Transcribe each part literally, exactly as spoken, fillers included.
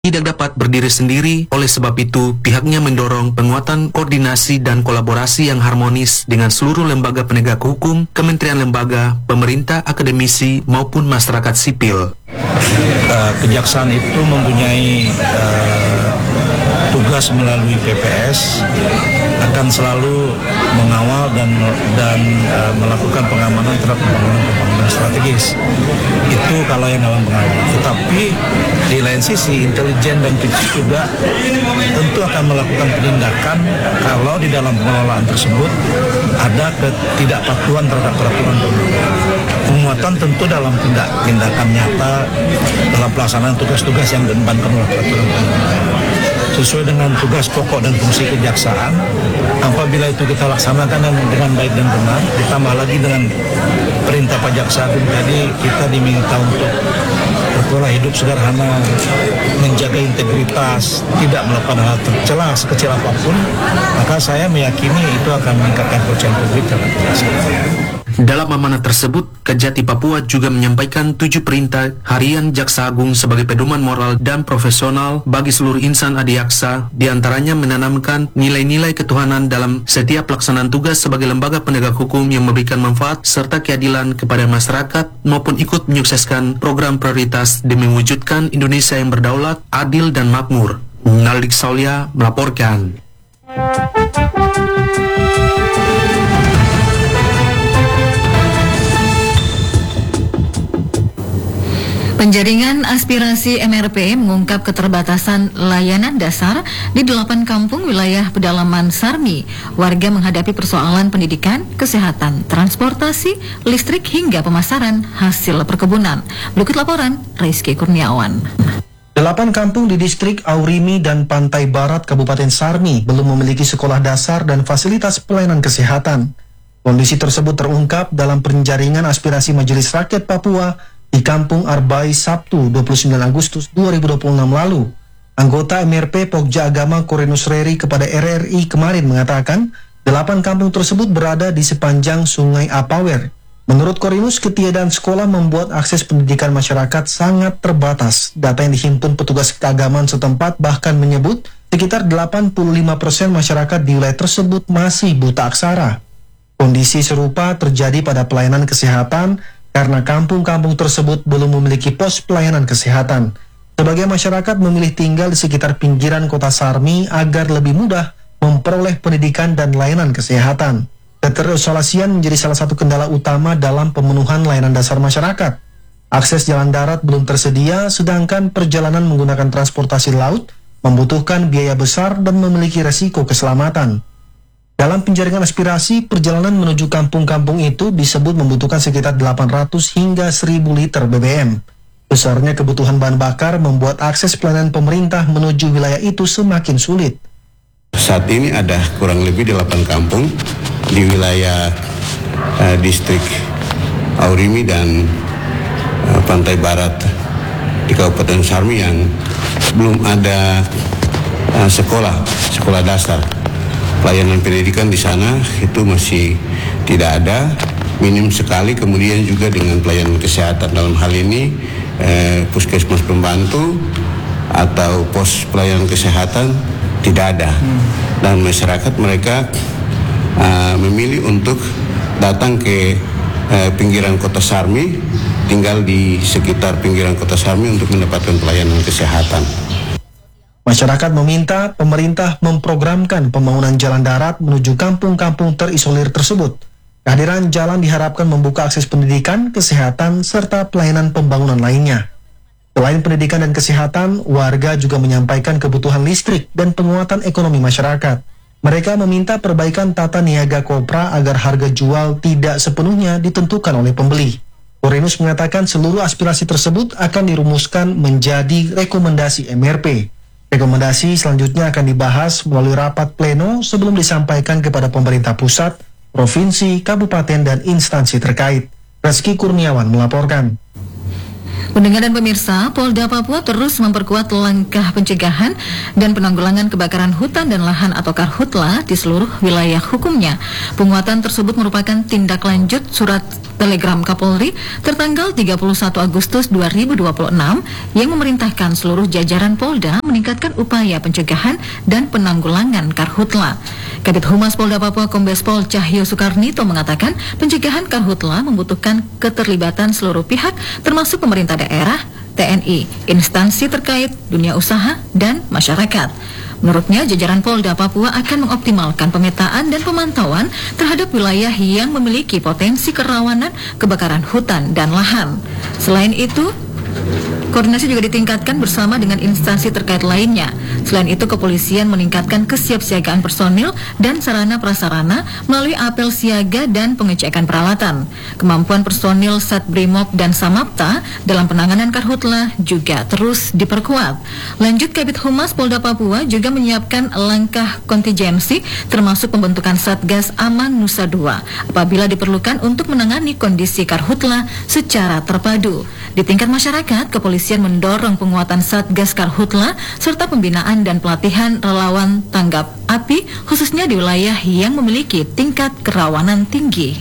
tidak dapat berdiri sendiri. Oleh sebab itu, pihaknya mendorong penguatan koordinasi dan kolaborasi yang harmonis dengan seluruh lembaga penegak hukum, kementerian lembaga, pemerintah, akademisi, maupun masyarakat sipil. Uh, kejaksaan itu mempunyai uh, tugas melalui P P S akan selalu mengawal dan dan uh, melakukan pengamanan terhadap pembangunan-pembangunan strategis. Itu kalau yang dalam pengawal. Tetapi di lain sisi intelijen dan P C juga tentu akan melakukan penindakan kalau di dalam pengelolaan tersebut ada ketidakpatuhan terhadap peraturan perundang-undangan. Penguatan tentu dalam tindak tindakan nyata dalam pelaksanaan tugas-tugas yang diembankan oleh peraturan perundang-undangan. Sesuai dengan tugas pokok dan fungsi kejaksaan, apabila itu kita laksanakan dengan baik dan benar, ditambah lagi dengan perintah Pak Jaksa Agung tadi, kita diminta untuk berpola hidup sederhana, menjaga integritas, tidak melakukan hal tercela sekecil apapun, maka saya meyakini itu akan meningkatkan kepercayaan publik terhadap kejaksaan. Dalam amanat tersebut, Kejati Papua juga menyampaikan tujuh perintah harian Jaksa Agung sebagai pedoman moral dan profesional bagi seluruh insan adiaksa, diantaranya menanamkan nilai-nilai ketuhanan dalam setiap pelaksanaan tugas sebagai lembaga penegak hukum yang memberikan manfaat serta keadilan kepada masyarakat maupun ikut menyukseskan program prioritas demi mewujudkan Indonesia yang berdaulat, adil, dan makmur. Naldik Saulia melaporkan. Penjaringan aspirasi M R P mengungkap keterbatasan layanan dasar di delapan kampung wilayah pedalaman Sarmi. Warga menghadapi persoalan pendidikan, kesehatan, transportasi, listrik hingga pemasaran hasil perkebunan. Berikut laporan Rizky Kurniawan. Delapan kampung di distrik Aurimi dan Pantai Barat Kabupaten Sarmi belum memiliki sekolah dasar dan fasilitas pelayanan kesehatan. Kondisi tersebut terungkap dalam penjaringan aspirasi Majelis Rakyat Papua di Kampung Arbai Sabtu dua puluh sembilan Agustus dua ribu dua puluh enam lalu. Anggota M R P Pokja Agama Korenus Reri kepada R R I kemarin mengatakan delapan kampung tersebut berada di sepanjang Sungai Apawer. Menurut Korenus, ketiadaan sekolah membuat akses pendidikan masyarakat sangat terbatas. Data yang dihimpun petugas keagamaan setempat bahkan menyebut sekitar delapan puluh lima persen masyarakat di wilayah tersebut masih buta aksara. Kondisi serupa terjadi pada pelayanan kesehatan karena kampung-kampung tersebut belum memiliki pos pelayanan kesehatan. Sebagian masyarakat memilih tinggal di sekitar pinggiran kota Sarmi agar lebih mudah memperoleh pendidikan dan layanan kesehatan. Keterisolasian menjadi salah satu kendala utama dalam pemenuhan layanan dasar masyarakat. Akses jalan darat belum tersedia, sedangkan perjalanan menggunakan transportasi laut membutuhkan biaya besar dan memiliki resiko keselamatan. Dalam penjaringan aspirasi, perjalanan menuju kampung-kampung itu disebut membutuhkan sekitar delapan ratus hingga seribu liter B B M. Besarnya kebutuhan bahan bakar membuat akses pelayanan pemerintah menuju wilayah itu semakin sulit. Saat ini ada kurang lebih delapan kampung di wilayah uh, distrik Aurimi dan uh, Pantai Barat di Kabupaten Sarmi yang belum ada uh, sekolah, sekolah dasar. Pelayanan pendidikan di sana itu masih tidak ada, minim sekali. Kemudian juga dengan pelayanan kesehatan dalam hal ini eh, puskesmas pembantu atau pos pelayanan kesehatan tidak ada. Dan masyarakat mereka uh, memilih untuk datang ke uh, pinggiran kota Sarmi, tinggal di sekitar pinggiran kota Sarmi untuk mendapatkan pelayanan kesehatan. Masyarakat meminta pemerintah memprogramkan pembangunan jalan darat menuju kampung-kampung terisolir tersebut. Kehadiran jalan diharapkan membuka akses pendidikan, kesehatan, serta pelayanan pembangunan lainnya. Selain pendidikan dan kesehatan, warga juga menyampaikan kebutuhan listrik dan penguatan ekonomi masyarakat. Mereka meminta perbaikan tata niaga kopra agar harga jual tidak sepenuhnya ditentukan oleh pembeli. Korenus mengatakan seluruh aspirasi tersebut akan dirumuskan menjadi rekomendasi M R P. Rekomendasi selanjutnya akan dibahas melalui rapat pleno sebelum disampaikan kepada pemerintah pusat, provinsi, kabupaten, dan instansi terkait. Rizky Kurniawan melaporkan. Pendengar dan pemirsa, Polda Papua terus memperkuat langkah pencegahan dan penanggulangan kebakaran hutan dan lahan atau Karhutla di seluruh wilayah hukumnya. Penguatan tersebut merupakan tindak lanjut surat Telegram Kapolri tertanggal tiga puluh satu Agustus dua ribu dua puluh enam yang memerintahkan seluruh jajaran Polda meningkatkan upaya pencegahan dan penanggulangan karhutla. Kabid Humas Polda Papua Kombes Pol Cahyo Soekarnito mengatakan pencegahan karhutla membutuhkan keterlibatan seluruh pihak termasuk pemerintah daerah, T N I, instansi terkait, dunia usaha, dan masyarakat. Menurutnya, jajaran Polda Papua akan mengoptimalkan pemetaan dan pemantauan terhadap wilayah yang memiliki potensi kerawanan kebakaran hutan dan lahan. Selain itu, koordinasi juga ditingkatkan bersama dengan instansi terkait lainnya. Selain itu, kepolisian meningkatkan kesiapsiagaan personil dan sarana prasarana melalui apel siaga dan pengecekan peralatan. Kemampuan personil Satbrimob dan Samapta dalam penanganan karhutla juga terus diperkuat. Lanjut, Kabid Humas Polda Papua juga menyiapkan langkah kontingensi termasuk pembentukan Satgas Aman Nusa Dua apabila diperlukan untuk menangani kondisi karhutla secara terpadu. Di tingkat masyarakat, kepolisian mendorong penguatan Satgas Karhutla serta pembinaan dan pelatihan relawan tanggap api khususnya di wilayah yang memiliki tingkat kerawanan tinggi.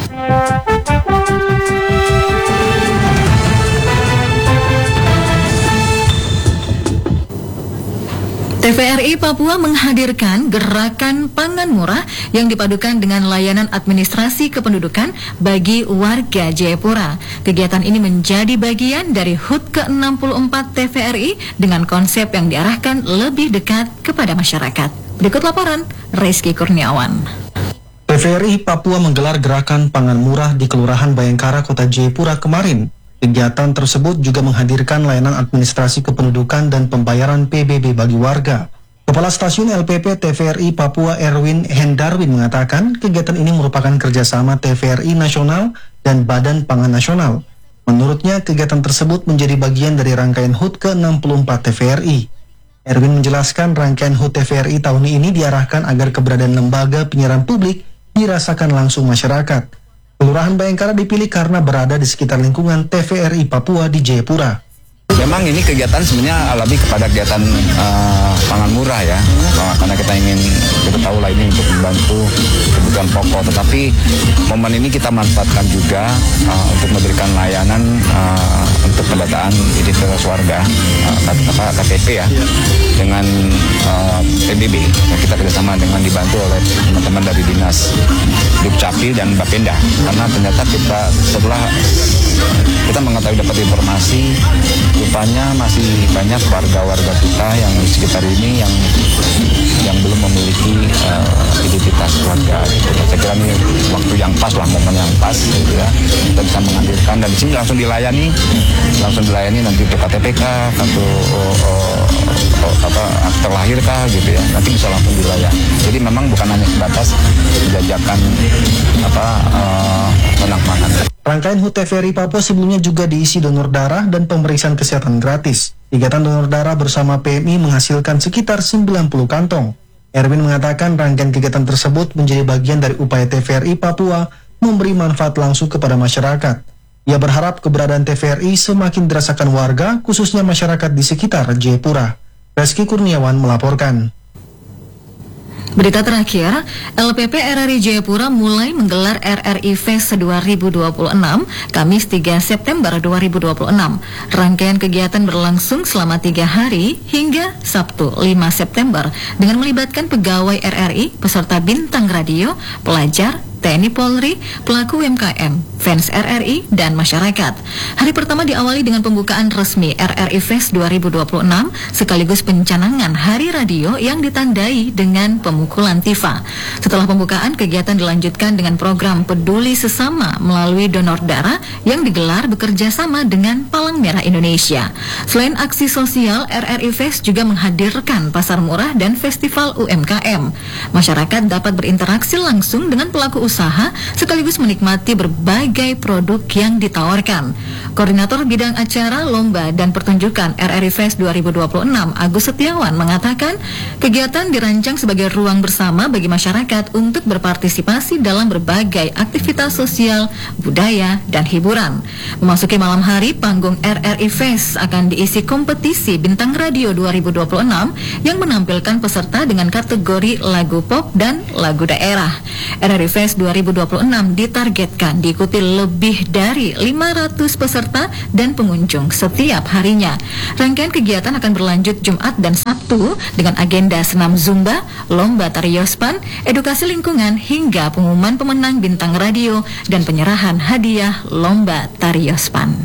T V R I Papua menghadirkan gerakan pangan murah yang dipadukan dengan layanan administrasi kependudukan bagi warga Jayapura. Kegiatan ini menjadi bagian dari H U T ke enam puluh empat T V R I dengan konsep yang diarahkan lebih dekat kepada masyarakat. Berikut laporan Rizky Kurniawan. T V R I Papua menggelar gerakan pangan murah di Kelurahan Bayangkara, Kota Jayapura kemarin. Kegiatan tersebut juga menghadirkan layanan administrasi kependudukan dan pembayaran P B B bagi warga. Kepala Stasiun L P P T V R I Papua Erwin Hendarwin mengatakan kegiatan ini merupakan kerjasama T V R I Nasional dan Badan Pangan Nasional. Menurutnya, kegiatan tersebut menjadi bagian dari rangkaian H U T ke enam puluh empat T V R I. Erwin menjelaskan rangkaian H U T T V R I tahun ini diarahkan agar keberadaan lembaga penyiaran publik dirasakan langsung masyarakat. Kelurahan Bayangkara dipilih karena berada di sekitar lingkungan T V R I Papua di Jayapura. Memang ini kegiatan sebenarnya lebih kepada kegiatan uh, pangan murah ya, karena kita ingin, kita tahu lah ini untuk membantu kebutuhan pokok, tetapi momen ini kita manfaatkan juga uh, untuk memberikan layanan uh, untuk pendataan identitas warga, uh, K T P ya, dengan uh, P B B. Kita kerjasama dengan dibantu oleh teman-teman dari Dinas Dukcapil dan Bapenda, karena ternyata kita setelah kita mengetahui dapat informasi, rupanya masih banyak warga-warga kita yang di sekitar ini yang yang belum memiliki uh, identitas warga. Gitu. Saya kira ini waktu yang pas lah, momen yang pas, gitu ya. Kita bisa menghadirkan dan di sini langsung dilayani, langsung dilayani nanti untuk K T P K, kartu oh, oh, oh, apa akte lahir kah, gitu ya. Nanti bisa langsung dilayani. Jadi memang bukan hanya sebatas menjajakan apa uh, penak pangan. Rangkaian H U T T V R I Papua sebelumnya juga diisi donor darah dan pemeriksaan kesehatan gratis. Kegiatan donor darah bersama P M I menghasilkan sekitar sembilan puluh kantong. Erwin mengatakan rangkaian kegiatan tersebut menjadi bagian dari upaya T V R I Papua memberi manfaat langsung kepada masyarakat. Ia berharap keberadaan T V R I semakin dirasakan warga, khususnya masyarakat di sekitar Jayapura. Rizky Kurniawan melaporkan. Berita terakhir, L P P R R I Jayapura mulai menggelar R R I Fest dua ribu dua puluh enam, Kamis tiga September dua ribu dua puluh enam. Rangkaian kegiatan berlangsung selama tiga hari hingga Sabtu lima September dengan melibatkan pegawai R R I, peserta bintang radio, pelajar, T N I Polri, pelaku U M K M, fans R R I, dan masyarakat. Hari pertama diawali dengan pembukaan resmi R R I Fest dua ribu dua puluh enam sekaligus pencanangan Hari Radio yang ditandai dengan pemukulan tifa. Setelah pembukaan, kegiatan dilanjutkan dengan program Peduli Sesama melalui donor darah yang digelar bekerja sama dengan Palang Merah Indonesia. Selain aksi sosial, R R I Fest juga menghadirkan pasar murah dan festival U M K M. Masyarakat dapat berinteraksi langsung dengan pelaku usaha usaha sekaligus menikmati berbagai produk yang ditawarkan. Koordinator Bidang Acara, Lomba, dan Pertunjukan R R I Fest dua ribu dua puluh enam, Agus Setiawan, mengatakan kegiatan dirancang sebagai ruang bersama bagi masyarakat untuk berpartisipasi dalam berbagai aktivitas sosial, budaya, dan hiburan. Memasuki malam hari, panggung R R I Fest akan diisi kompetisi Bintang Radio dua ribu dua puluh enam yang menampilkan peserta dengan kategori lagu pop dan lagu daerah. R R I Fest dua ribu dua puluh enam ditargetkan diikuti lebih dari lima ratus peserta dan pengunjung setiap harinya. Rangkaian kegiatan akan berlanjut Jumat dan Sabtu dengan agenda senam Zumba, lomba tari Yospan, edukasi lingkungan, hingga pengumuman pemenang bintang radio dan penyerahan hadiah lomba tari Yospan.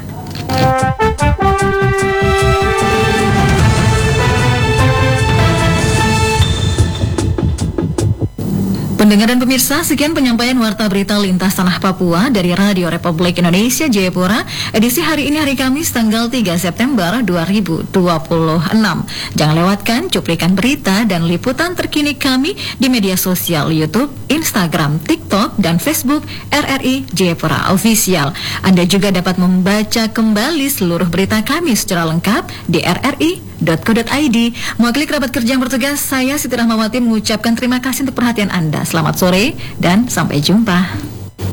Pendengar dan pemirsa, sekian penyampaian Warta Berita Lintas Tanah Papua dari Radio Republik Indonesia Jayapura, edisi hari ini hari Kamis tanggal tiga September dua ribu dua puluh enam. Jangan lewatkan cuplikan berita dan liputan terkini kami di media sosial YouTube, Instagram, TikTok, dan Facebook R R I Jayapura Official. Anda juga dapat membaca kembali seluruh berita kami secara lengkap di r r i dot co dot i d. Mewakili kerabat kerja yang bertugas, saya Siti Rahmawati mengucapkan terima kasih untuk perhatian Anda. Selamat sore dan sampai jumpa.